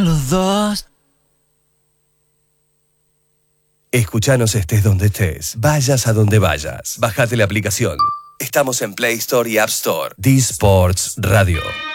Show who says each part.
Speaker 1: Los dos.
Speaker 2: Escuchanos estés donde estés, vayas a donde vayas. Bájate la aplicación. Estamos en Play Store y App Store. D-Sports Radio.